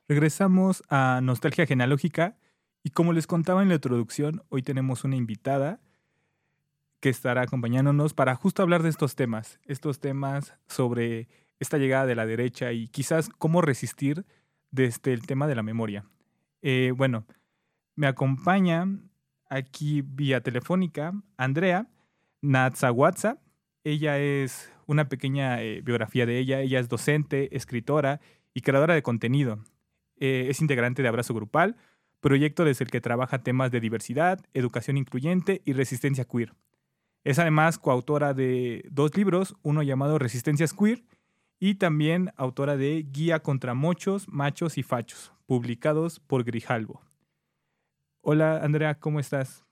Regresamos a Nostalgia Genealógica y como les contaba en la introducción, hoy tenemos una invitada que estará acompañándonos para justo hablar de estos temas sobre esta llegada de la derecha y quizás cómo resistir desde el tema de la memoria. Bueno, me acompaña aquí vía telefónica Andrea Natsawatsa. Ella es una pequeña biografía de ella. Ella es docente, escritora y creadora de contenido. Es integrante de Abrazo Grupal, proyecto desde el que trabaja temas de diversidad, educación incluyente y resistencia queer. Es además coautora de 2 libros, uno llamado Resistencias Queer y también autora de Guía contra Mochos, Machos y Fachos, publicados por Grijalbo. Hola Andrea, ¿cómo estás?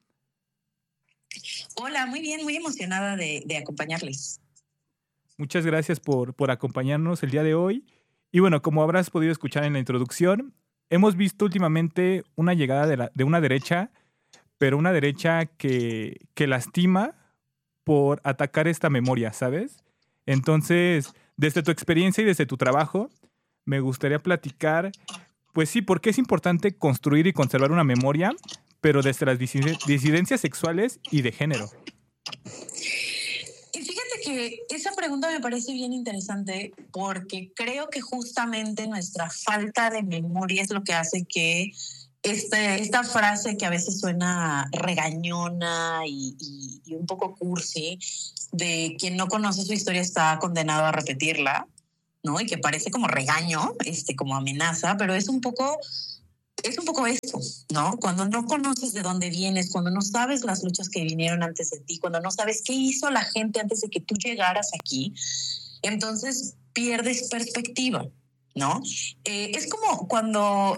Hola, muy bien, muy emocionada de acompañarles. Muchas gracias por acompañarnos el día de hoy. Y bueno, como habrás podido escuchar en la introducción, hemos visto últimamente una llegada de una derecha, pero una derecha que lastima por atacar esta memoria, ¿sabes? Entonces, desde tu experiencia y desde tu trabajo, me gustaría platicar, pues sí, por qué es importante construir y conservar una memoria, pero desde las disidencias sexuales y de género. Y fíjate que esa pregunta me parece bien interesante porque creo que justamente nuestra falta de memoria es lo que hace que esta frase que a veces suena regañona y un poco cursi, de quien no conoce su historia está condenado a repetirla, ¿no? Y que parece como regaño, como amenaza, pero es un poco eso, ¿no? Cuando no conoces de dónde vienes, cuando no sabes las luchas que vinieron antes de ti, cuando no sabes qué hizo la gente antes de que tú llegaras aquí, entonces pierdes perspectiva, ¿no? Es como cuando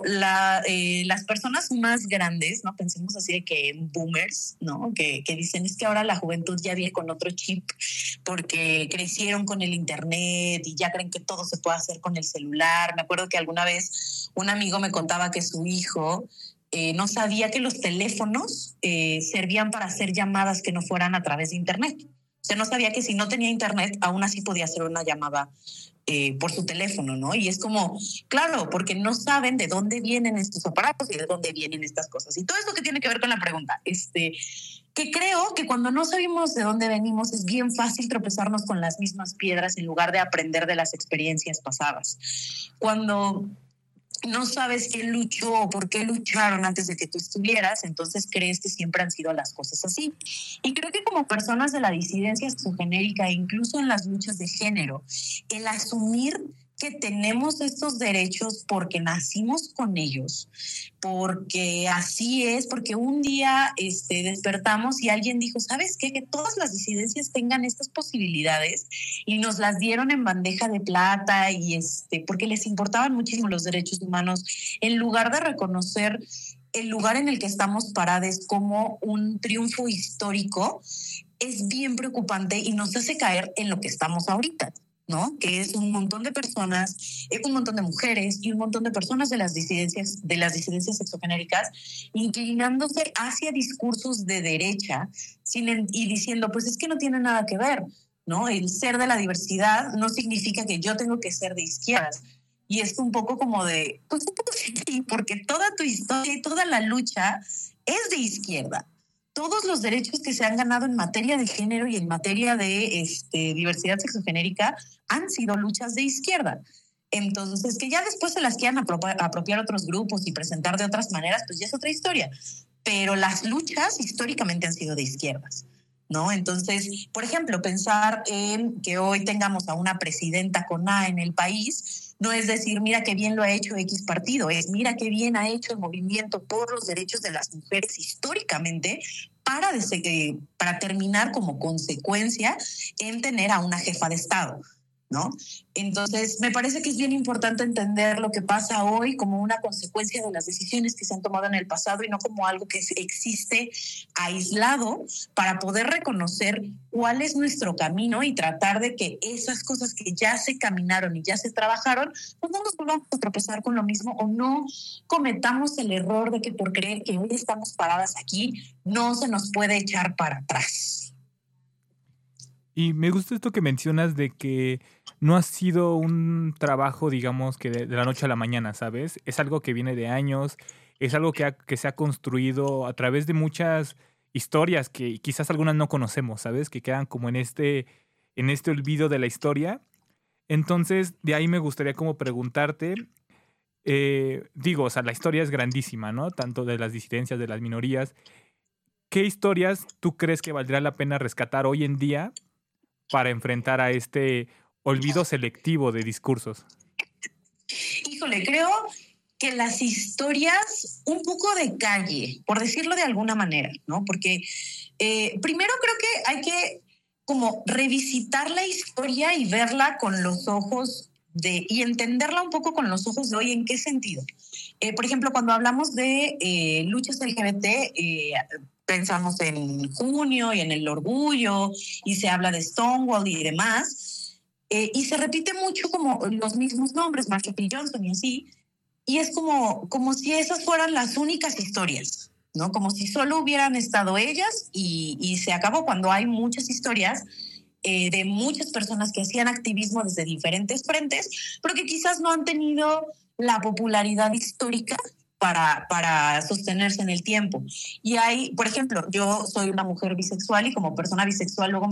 las personas más grandes, ¿no? Pensemos así de que boomers, ¿no? Que dicen es que ahora la juventud ya viene con otro chip porque crecieron con el internet y ya creen que todo se puede hacer con el celular. Me acuerdo que alguna vez un amigo me contaba que su hijo no sabía que los teléfonos servían para hacer llamadas que no fueran a través de internet. O sea, no sabía que si no tenía internet, aún así podía hacer una llamada por su teléfono, ¿no? Y es como, claro, porque no saben de dónde vienen estos aparatos y de dónde vienen estas cosas. Y todo esto que tiene que ver con la pregunta, que creo que cuando no sabemos de dónde venimos es bien fácil tropezarnos con las mismas piedras en lugar de aprender de las experiencias pasadas. Cuando no sabes quién luchó o por qué lucharon antes de que tú estuvieras, entonces crees que siempre han sido las cosas así. Y creo que como personas de la disidencia sexogenérica, incluso en las luchas de género, el asumir que tenemos estos derechos porque nacimos con ellos, porque así es, porque un día despertamos y alguien dijo, ¿sabes qué? Que todas las disidencias tengan estas posibilidades y nos las dieron en bandeja de plata y porque les importaban muchísimo los derechos humanos, en lugar de reconocer el lugar en el que estamos parados como un triunfo histórico, es bien preocupante y nos hace caer en lo que estamos ahorita, ¿no? Que es un montón de personas, un montón de mujeres y un montón de personas de las disidencias sexogenéricas inclinándose hacia discursos de derecha y diciendo, pues es que no tiene nada que ver, ¿no? El ser de la diversidad no significa que yo tengo que ser de izquierdas. Y es un poco como de, pues un poco sí, porque toda tu historia y toda la lucha es de izquierda. Todos los derechos que se han ganado en materia de género y en materia de diversidad sexogenérica han sido luchas de izquierda. Entonces, que ya después se las quieran apropiar otros grupos y presentar de otras maneras, pues ya es otra historia. Pero las luchas históricamente han sido de izquierdas, ¿no? Entonces, por ejemplo, pensar en que hoy tengamos a una presidenta con A en el país no es decir, mira qué bien lo ha hecho X partido, es mira qué bien ha hecho el movimiento por los derechos de las mujeres históricamente para terminar como consecuencia en tener a una jefa de Estado, ¿no? Entonces, me parece que es bien importante entender lo que pasa hoy como una consecuencia de las decisiones que se han tomado en el pasado y no como algo que existe aislado para poder reconocer cuál es nuestro camino y tratar de que esas cosas que ya se caminaron y ya se trabajaron, pues no nos volvamos a tropezar con lo mismo o no cometamos el error de que por creer que hoy estamos paradas aquí, no se nos puede echar para atrás. Y me gusta esto que mencionas de que no ha sido un trabajo, digamos, que de la noche a la mañana, ¿sabes? Es algo que viene de años, es algo que se ha construido a través de muchas historias que quizás algunas no conocemos, ¿sabes? Que quedan como en este olvido de la historia. Entonces, de ahí me gustaría como preguntarte, digo, o sea, la historia es grandísima, ¿no? Tanto de las disidencias, de las minorías. ¿Qué historias tú crees que valdría la pena rescatar hoy en día para enfrentar a este olvido selectivo de discursos? Híjole, creo que las historias un poco de calle, por decirlo de alguna manera, ¿no? Porque primero creo que hay que como revisitar la historia y verla con los ojos y entenderla un poco con los ojos de hoy. ¿En qué sentido? Por ejemplo, cuando hablamos de luchas LGBT, pensamos en junio y en el orgullo, y se habla de Stonewall y demás, y se repite mucho como los mismos nombres, Marsha P. Johnson y así, y es como si esas fueran las únicas historias, ¿no? Como si solo hubieran estado ellas y se acabó, cuando hay muchas historias de muchas personas que hacían activismo desde diferentes frentes, pero que quizás no han tenido la popularidad histórica para sostenerse en el tiempo. Y hay, por ejemplo, yo soy una mujer bisexual y como persona bisexual luego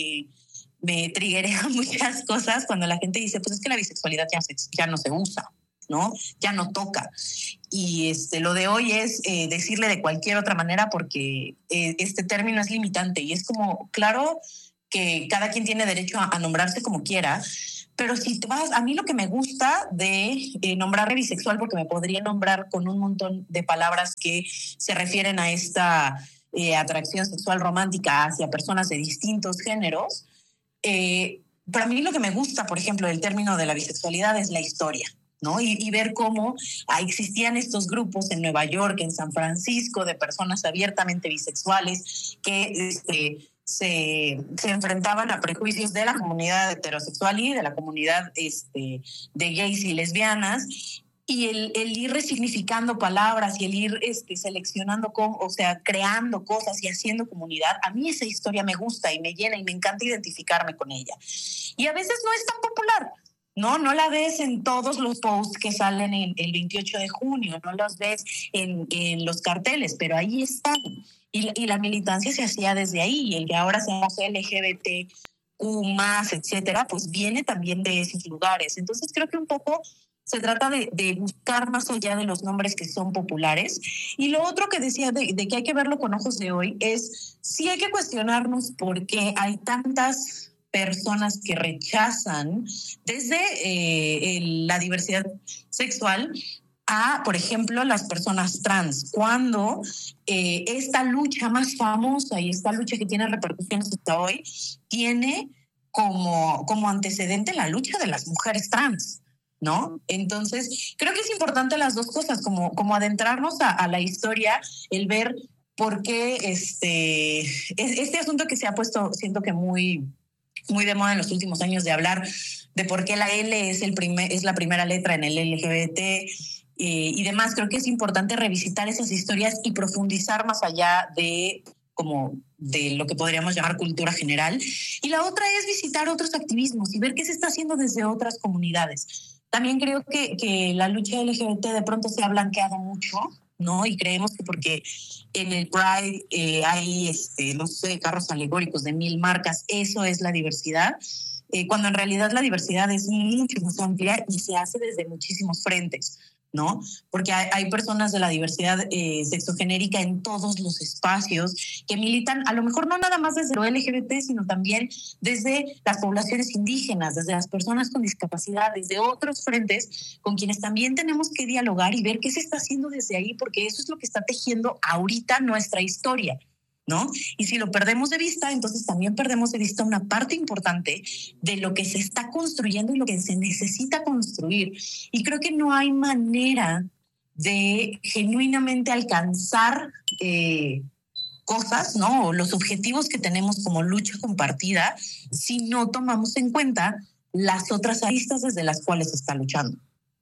me triggerea muchas cosas cuando la gente dice, pues es que la bisexualidad ya no se usa, ¿no? Ya no toca. Y lo de hoy es decirle de cualquier otra manera porque este término es limitante y es como, claro que cada quien tiene derecho a nombrarse como quiera, pero si te vas, a mí lo que me gusta de nombrarme bisexual, porque me podría nombrar con un montón de palabras que se refieren a esta atracción sexual romántica hacia personas de distintos géneros, para mí lo que me gusta, por ejemplo, del término de la bisexualidad es la historia, ¿no? Y ver cómo existían estos grupos en Nueva York, en San Francisco, de personas abiertamente bisexuales que se enfrentaban a prejuicios de la comunidad heterosexual y de la comunidad de gays y lesbianas. Y el ir resignificando palabras y el ir seleccionando, o sea, creando cosas y haciendo comunidad, a mí esa historia me gusta y me llena y me encanta identificarme con ella. Y a veces no es tan popular, ¿no? No la ves en todos los posts que salen el 28 de junio, no los ves en los carteles, pero ahí están. Y la militancia se hacía desde ahí, y el que ahora seamos LGBTQ+, etcétera, pues viene también de esos lugares. Entonces creo que un poco se trata de buscar más allá de los nombres que son populares. Y lo otro que decía de que hay que verlo con ojos de hoy es, sí hay que cuestionarnos por qué hay tantas personas que rechazan desde la diversidad sexual a, por ejemplo, las personas trans, cuando esta lucha más famosa y esta lucha que tiene repercusiones hasta hoy tiene como antecedente la lucha de las mujeres trans, ¿no? Entonces, creo que es importante las dos cosas, como adentrarnos a la historia, el ver por qué este asunto que se ha puesto, siento que muy de moda en los últimos años, de hablar de por qué la L es la primera letra en el LGBT y demás. Creo que es importante revisitar esas historias y profundizar más allá de lo que podríamos llamar cultura general. Y la otra es visitar otros activismos y ver qué se está haciendo desde otras comunidades. También creo que la lucha LGBT de pronto se ha blanqueado mucho, ¿no? Y creemos que porque en el Pride hay, no sé, carros alegóricos de 1000 marcas, eso es la diversidad, cuando en realidad la diversidad es mucho más amplia y se hace desde muchísimos frentes, ¿no? Porque hay personas de la diversidad sexogenérica en todos los espacios que militan, a lo mejor no nada más desde lo LGBT, sino también desde las poblaciones indígenas, desde las personas con discapacidad, desde otros frentes con quienes también tenemos que dialogar y ver qué se está haciendo desde ahí, porque eso es lo que está tejiendo ahorita nuestra historia, ¿no? Y si lo perdemos de vista, entonces también perdemos de vista una parte importante de lo que se está construyendo y lo que se necesita construir. Y creo que no hay manera de genuinamente alcanzar cosas, ¿no? O los objetivos que tenemos como lucha compartida si no tomamos en cuenta las otras aristas desde las cuales se está luchando.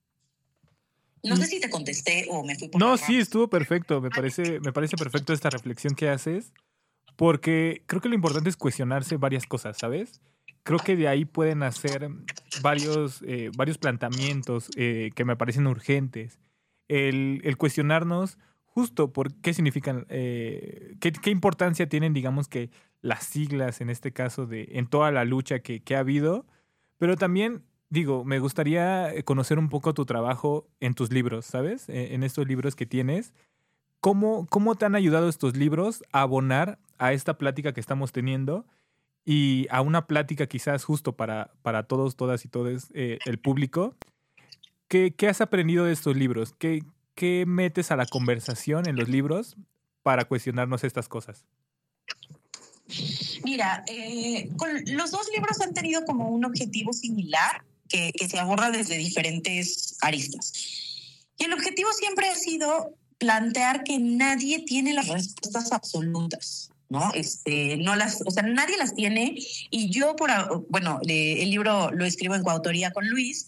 No sé si te contesté o me fui por No, las sí, ramas. estuvo perfecto. Me parece perfecto esta reflexión que haces, porque creo que lo importante es cuestionarse varias cosas, ¿sabes? Creo que de ahí pueden hacer varios planteamientos que me parecen urgentes. El cuestionarnos justo por qué significan, qué importancia tienen, digamos que las siglas en este caso en toda la lucha que ha habido, pero también, digo, me gustaría conocer un poco tu trabajo en tus libros, ¿sabes? En estos libros que tienes. ¿Cómo te han ayudado estos libros a abonar a esta plática que estamos teniendo y a una plática quizás justo para todos, todas y todos el público? ¿Qué has aprendido de estos libros? ¿Qué metes a la conversación en los libros para cuestionarnos estas cosas? Mira, los dos libros han tenido como un objetivo similar que se aborda desde diferentes aristas. Y el objetivo siempre ha sido plantear que nadie tiene las respuestas absolutas, ¿no? O sea, nadie las tiene. Y yo, el libro lo escribo en coautoría con Luis.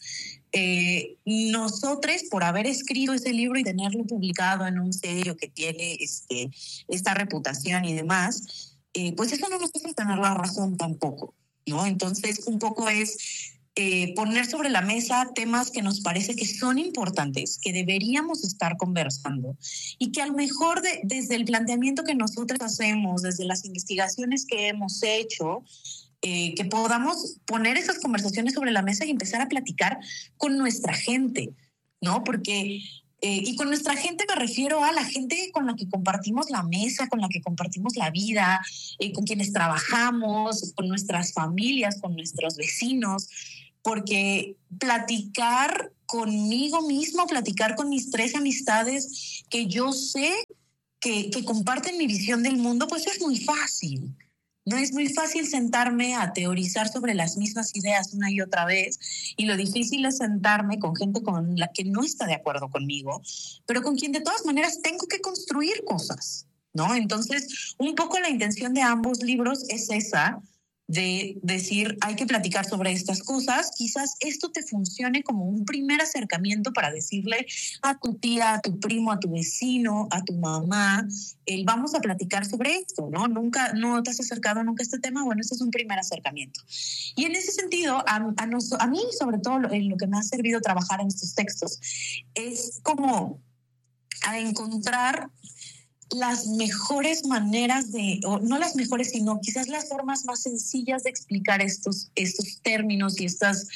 Nosotros, por haber escrito ese libro y tenerlo publicado en un sello que tiene esta reputación y demás, pues eso no nos hace tener la razón tampoco, ¿no? Entonces, un poco es poner sobre la mesa temas que nos parece que son importantes, que deberíamos estar conversando y que a lo mejor desde el planteamiento que nosotros hacemos, desde las investigaciones que hemos hecho, que podamos poner esas conversaciones sobre la mesa y empezar a platicar con nuestra gente, ¿no? Porque y con nuestra gente me refiero a la gente con la que compartimos la mesa, con la que compartimos la vida, con quienes trabajamos, con nuestras familias, con nuestros vecinos, porque platicar conmigo mismo, platicar con mis 3 amistades que yo sé que comparten mi visión del mundo, pues es muy fácil. No es muy fácil sentarme a teorizar sobre las mismas ideas una y otra vez, y lo difícil es sentarme con gente con la que no está de acuerdo conmigo, pero con quien de todas maneras tengo que construir cosas, ¿no? Entonces, un poco la intención de ambos libros es esa, de decir, hay que platicar sobre estas cosas. Quizás esto te funcione como un primer acercamiento para decirle a tu tía, a tu primo, a tu vecino, a tu mamá, vamos a platicar sobre esto, ¿no? No te has acercado nunca a este tema. Bueno, este es un primer acercamiento. Y en ese sentido, a mí, sobre todo, en lo que me ha servido trabajar en estos textos, es como a encontrar las mejores maneras o no las mejores, sino quizás las formas más sencillas de explicar estos términos y estas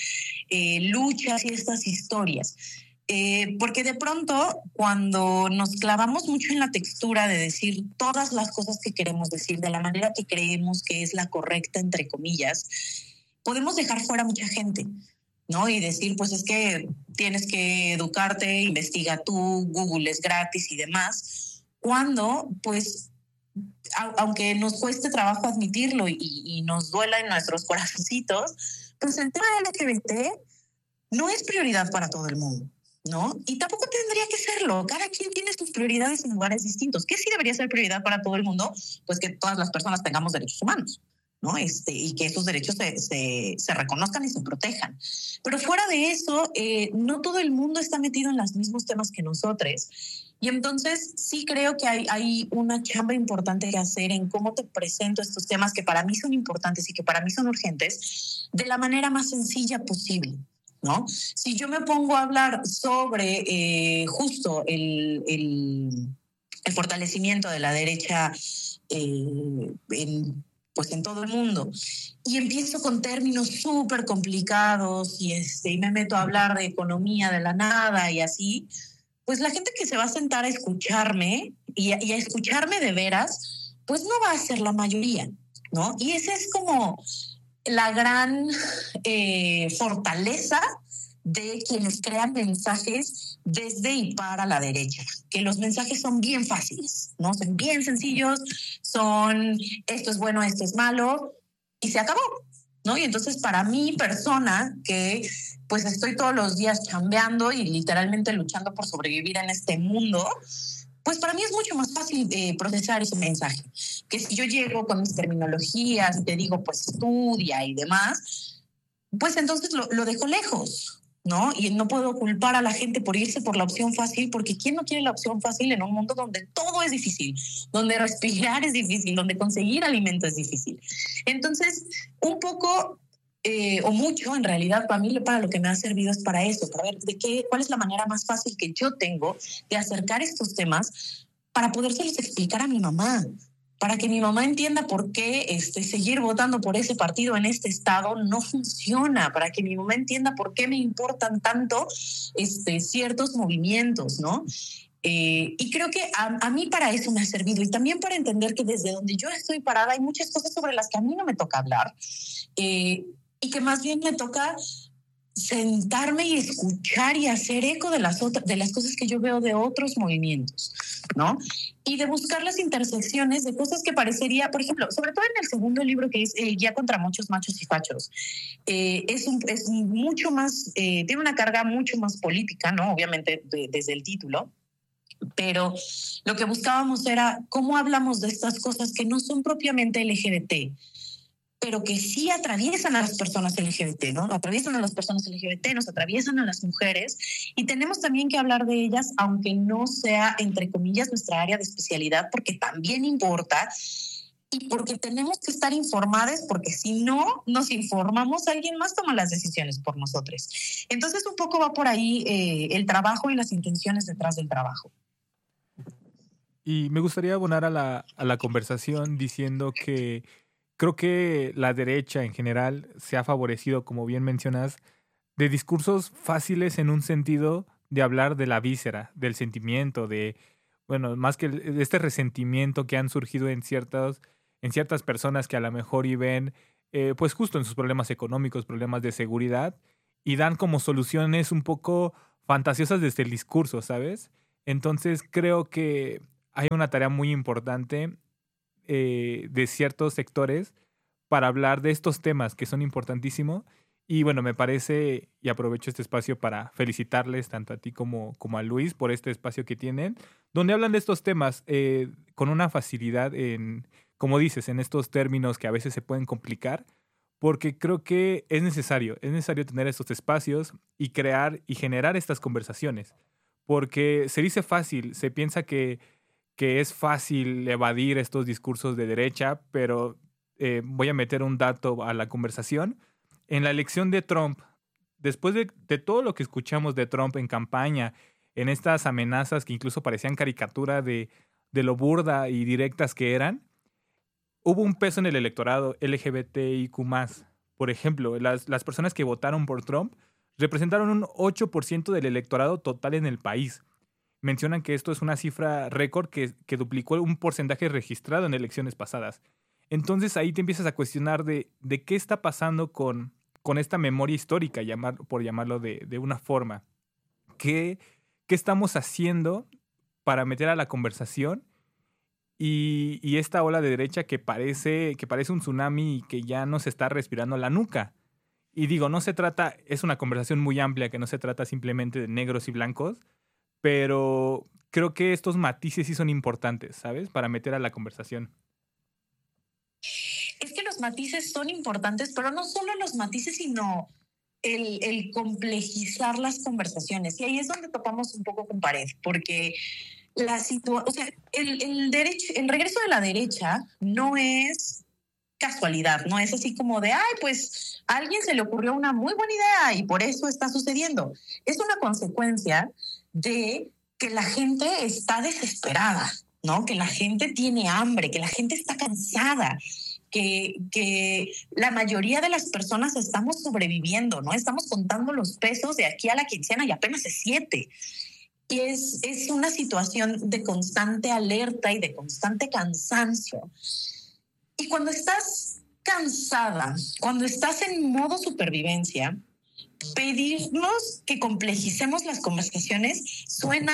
luchas y estas historias. Porque de pronto, cuando nos clavamos mucho en la textura de decir todas las cosas que queremos decir de la manera que creemos que es la correcta, entre comillas, podemos dejar fuera mucha gente, ¿no? Y decir, pues es que tienes que educarte, investiga tú, Google es gratis y demás, cuando, pues, aunque nos cueste trabajo admitirlo y nos duela en nuestros corazoncitos, pues el tema LGBT no es prioridad para todo el mundo, ¿no? Y tampoco tendría que serlo. Cada quien tiene sus prioridades en lugares distintos. ¿Qué sí debería ser prioridad para todo el mundo? Pues que todas las personas tengamos derechos humanos, ¿no? Y que esos derechos se reconozcan y se protejan. Pero fuera de eso, no todo el mundo está metido en los mismos temas que nosotros. Y entonces sí creo que hay una chamba importante que hacer en cómo te presento estos temas que para mí son importantes y que para mí son urgentes de la manera más sencilla posible, ¿no? Si yo me pongo a hablar sobre justo el fortalecimiento de la derecha pues en todo el mundo, y empiezo con términos súper complicados y me meto a hablar de economía de la nada y así, pues la gente que se va a sentar a escucharme y a escucharme de veras, pues no va a ser la mayoría, ¿no? Y esa es como la gran fortaleza de quienes crean mensajes desde y para la derecha, que los mensajes son bien fáciles, ¿no? Son bien sencillos, son esto es bueno, esto es malo, y se acabó, ¿no? Y entonces para mí, persona que pues estoy todos los días chambeando y literalmente luchando por sobrevivir en este mundo, pues para mí es mucho más fácil procesar ese mensaje, que si yo llego con mis terminologías y te digo pues estudia y demás, pues entonces lo dejo lejos, ¿no? Y no puedo culpar a la gente por irse por la opción fácil, porque ¿quién no quiere la opción fácil en un mundo donde todo es difícil, donde respirar es difícil, donde conseguir alimento es difícil? Entonces, un poco o mucho, en realidad, para mí, para lo que me ha servido es para eso, para ver cuál es la manera más fácil que yo tengo de acercar estos temas para podérselos explicar a mi mamá, para que mi mamá entienda por qué seguir votando por ese partido en este estado no funciona, para que mi mamá entienda por qué me importan tanto ciertos movimientos, ¿no? Y creo que a mí para eso me ha servido, y también para entender que desde donde yo estoy parada hay muchas cosas sobre las que a mí no me toca hablar, y que más bien me toca sentarme y escuchar y hacer eco de las cosas que yo veo de otros movimientos, ¿no? Y de buscar las intersecciones de cosas que parecería, por ejemplo, sobre todo en el segundo libro, que es Guía contra muchos machos y fachos, es mucho más, tiene una carga mucho más política, ¿no? Obviamente desde el título, pero lo que buscábamos era cómo hablamos de estas cosas que no son propiamente LGBT, pero que sí atraviesan a las personas LGBT, ¿no? Atraviesan a las personas LGBT, nos atraviesan a las mujeres, y tenemos también que hablar de ellas, aunque no sea, entre comillas, nuestra área de especialidad, porque también importa, y porque tenemos que estar informadas, porque si no nos informamos, alguien más toma las decisiones por nosotros. Entonces, un poco va por ahí el trabajo y las intenciones detrás del trabajo. Y me gustaría abonar a la conversación diciendo que creo que la derecha en general se ha favorecido, como bien mencionas, de discursos fáciles en un sentido de hablar de la víscera, del sentimiento, bueno, más que este resentimiento que han surgido en ciertas personas que a lo mejor y ven, pues justo en sus problemas económicos, problemas de seguridad, y dan como soluciones un poco fantasiosas desde el discurso, ¿sabes? Entonces creo que hay una tarea muy importante de ciertos sectores para hablar de estos temas que son importantísimos. Y bueno, me parece, y aprovecho este espacio para felicitarles tanto a ti como a Luis por este espacio que tienen, donde hablan de estos temas con una facilidad como dices, en estos términos que a veces se pueden complicar, porque creo que es necesario tener estos espacios y crear y generar estas conversaciones, porque se dice fácil, se piensa que es fácil evadir estos discursos de derecha, pero voy a meter un dato a la conversación. En la elección de Trump, después de todo lo que escuchamos de Trump en campaña, en estas amenazas que incluso parecían caricatura de lo burda y directas que eran, hubo un peso en el electorado LGBTIQ+. Por ejemplo, las personas que votaron por Trump representaron un 8% del electorado total en el país. Mencionan que esto es una cifra récord que duplicó un porcentaje registrado en elecciones pasadas. Entonces ahí te empiezas a cuestionar de qué está pasando con esta memoria histórica, por llamarlo de una forma. ¿Qué estamos haciendo para meter a la conversación? Y esta ola de derecha que parece un tsunami y que ya nos está respirando la nuca. Y digo, es una conversación muy amplia que no se trata simplemente de negros y blancos, pero creo que estos matices sí son importantes, ¿sabes? Para meter a la conversación. Es que los matices son importantes, pero no solo los matices, sino el complejizar las conversaciones. Y ahí es donde topamos un poco con pared, porque el regreso de la derecha no es casualidad, no es así como de, ay, pues a alguien se le ocurrió una muy buena idea y por eso está sucediendo. Es una consecuencia de que la gente está desesperada, ¿no? Que la gente tiene hambre, que la gente está cansada, que la mayoría de las personas estamos sobreviviendo, ¿no? Estamos contando los pesos de aquí a la quincena y apenas es 7. Y es una situación de constante alerta y de constante cansancio. Y cuando estás cansada, cuando estás en modo supervivencia, pedirnos que complejicemos las conversaciones suena,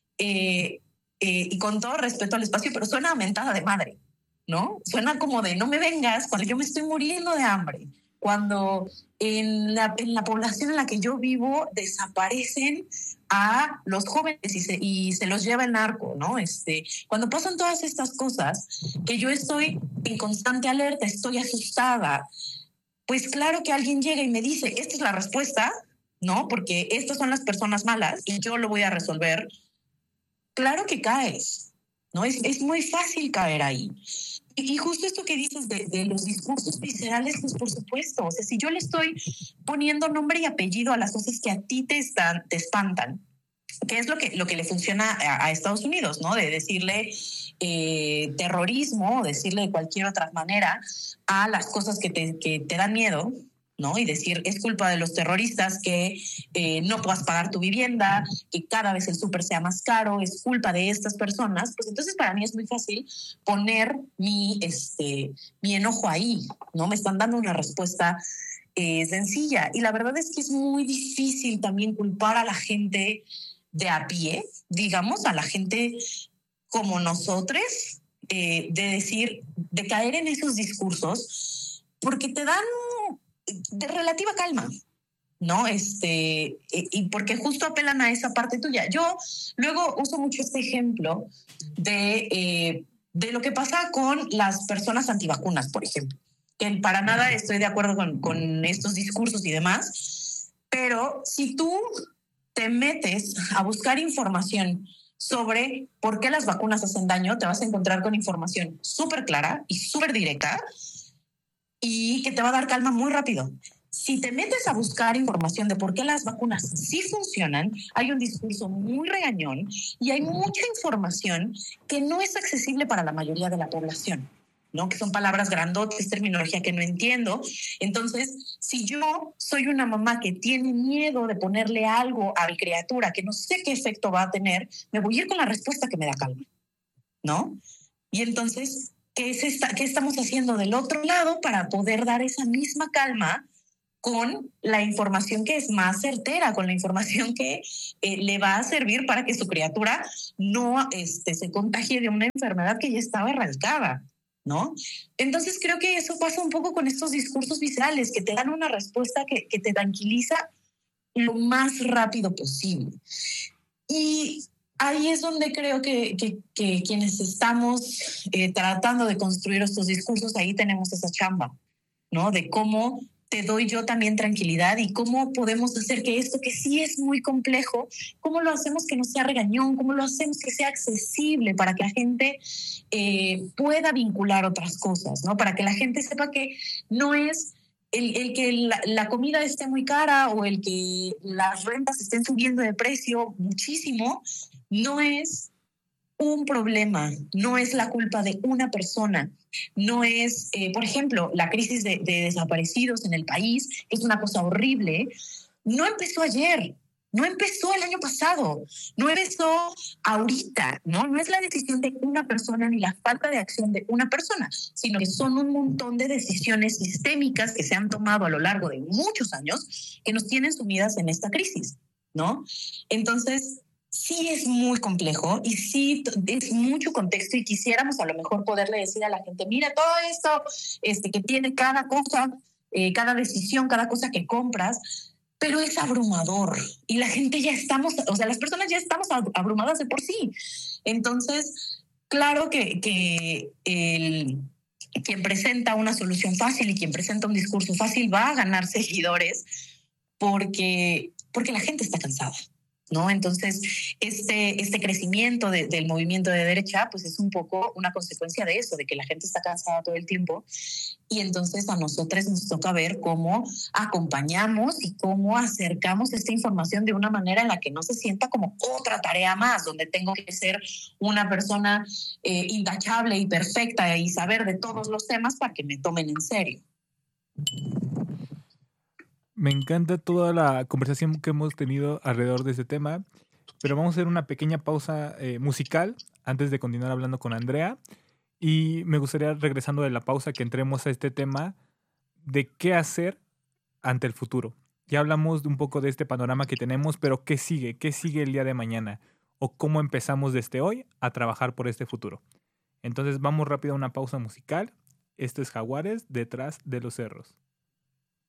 y con todo respeto al espacio, pero suena a mentada de madre, ¿no? Suena como de no me vengas cuando yo me estoy muriendo de hambre, cuando en la población en la que yo vivo desaparecen a los jóvenes y se los lleva el narco, ¿no? Cuando pasan todas estas cosas, que yo estoy en constante alerta, estoy asustada, pues claro que alguien llega y me dice, esta es la respuesta, ¿no? Porque estas son las personas malas y yo lo voy a resolver. Claro que caes, ¿no? Es muy fácil caer ahí. Y justo esto que dices de los discursos viscerales, pues por supuesto, o sea, si yo le estoy poniendo nombre y apellido a las cosas que a ti te espantan, que es lo que le funciona a Estados Unidos, ¿no? De decirle terrorismo, o decirle de cualquier otra manera a las cosas que te dan miedo, ¿no? Y decir, es culpa de los terroristas que no puedas pagar tu vivienda, que cada vez el súper sea más caro, es culpa de estas personas. Pues entonces para mí es muy fácil poner mi enojo ahí, ¿no? Me están dando una respuesta sencilla. Y la verdad es que es muy difícil también culpar a la gente de a pie, digamos, a la gente como nosotros, de decir, de caer en esos discursos, porque te dan de relativa calma, ¿no? Y porque justo apelan a esa parte tuya. Yo luego uso mucho este ejemplo de lo que pasa con las personas antivacunas, por ejemplo, que para nada estoy de acuerdo con estos discursos y demás, pero si tú te metes a buscar información sobre por qué las vacunas hacen daño, te vas a encontrar con información súper clara y súper directa y que te va a dar calma muy rápido. Si te metes a buscar información de por qué las vacunas sí funcionan, hay un discurso muy regañón y hay mucha información que no es accesible para la mayoría de la población, ¿no? Que son palabras grandotes, terminología que no entiendo. Entonces, si yo soy una mamá que tiene miedo de ponerle algo a mi criatura que no sé qué efecto va a tener, me voy a ir con la respuesta que me da calma, ¿no? Y entonces, ¿qué estamos haciendo del otro lado para poder dar esa misma calma con la información que es más certera, con la información que le va a servir para que su criatura no se contagie de una enfermedad que ya estaba erradicada, ¿no? Entonces creo que eso pasa un poco con estos discursos viscerales, que te dan una respuesta que te tranquiliza lo más rápido posible. Y ahí es donde creo que quienes estamos tratando de construir estos discursos, ahí tenemos esa chamba, ¿no? De cómo te doy yo también tranquilidad y cómo podemos hacer que esto que sí es muy complejo, cómo lo hacemos que no sea regañón, cómo lo hacemos que sea accesible para que la gente pueda vincular otras cosas, ¿no? Para que la gente sepa que no es el que la comida esté muy cara o el que las rentas estén subiendo de precio muchísimo, no es un problema, no es la culpa de una persona, no es, por ejemplo, la crisis de desaparecidos en el país, que es una cosa horrible, no empezó ayer, no empezó el año pasado, no empezó ahorita, ¿no? No es la decisión de una persona ni la falta de acción de una persona, sino que son un montón de decisiones sistémicas que se han tomado a lo largo de muchos años que nos tienen sumidas en esta crisis, ¿no? Entonces, sí es muy complejo y sí es mucho contexto y quisiéramos a lo mejor poderle decir a la gente, mira todo esto que tiene cada cosa, cada decisión, cada cosa que compras, pero es abrumador y la gente ya estamos, o sea, las personas ya estamos abrumadas de por sí. Entonces, claro que quien presenta una solución fácil y quien presenta un discurso fácil va a ganar seguidores porque la gente está cansada, ¿no? Entonces, este crecimiento del movimiento de derecha, pues es un poco una consecuencia de eso, de que la gente está cansada todo el tiempo. Y entonces a nosotros nos toca ver cómo acompañamos y cómo acercamos esta información de una manera en la que no se sienta como otra tarea más, donde tengo que ser una persona intachable y perfecta y saber de todos los temas para que me tomen en serio. Me encanta toda la conversación que hemos tenido alrededor de este tema, pero vamos a hacer una pequeña pausa musical antes de continuar hablando con Andrea. Y me gustaría, regresando de la pausa, que entremos a este tema de qué hacer ante el futuro. Ya hablamos de un poco de este panorama que tenemos, pero ¿qué sigue? ¿Qué sigue el día de mañana? ¿O cómo empezamos desde hoy a trabajar por este futuro? Entonces vamos rápido a una pausa musical. Esto es Jaguares detrás de los cerros.